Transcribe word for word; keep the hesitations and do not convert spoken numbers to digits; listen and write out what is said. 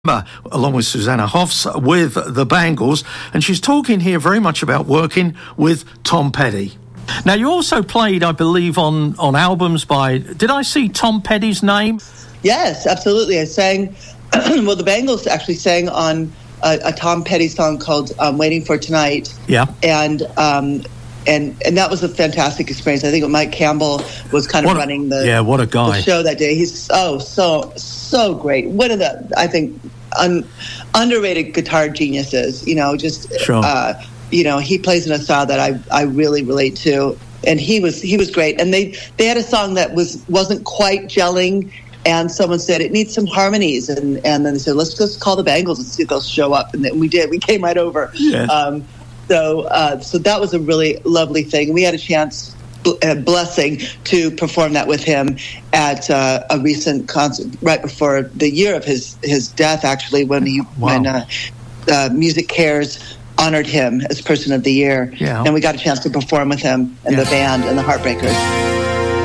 along with Susanna Hoffs with the Bangles, and she's talking here very much about working with Tom Petty. Now, you also played, I believe, on, on albums by, did I see Tom Petty's name? Yes, absolutely. I sang, well, the Bangles actually sang on a, a Tom Petty song called um, Waiting for Tonight. Yeah. And um, and and that was a fantastic experience. I think Mike Campbell was kind of what a, running the, yeah, what a guy. the show that day. He's so, so, so great. One of the, I think, un, underrated guitar geniuses, you know, just, sure. uh, you know, he plays in a style that I, I really relate to. And he was he was great. And they, they had a song that was, wasn't quite gelling. And someone said, it needs some harmonies. And, and then they said, let's just call the Bangles and see if they'll show up. And then we did. We came right over. Yes. Um, so uh, so that was a really lovely thing. We had a chance, a blessing, to perform that with him at uh, a recent concert right before the year of his, his death, actually, when, he, wow. when uh, uh, Music Cares honored him as Person of the Year. Yeah. And we got a chance to perform with him and yeah. the band and the Heartbreakers.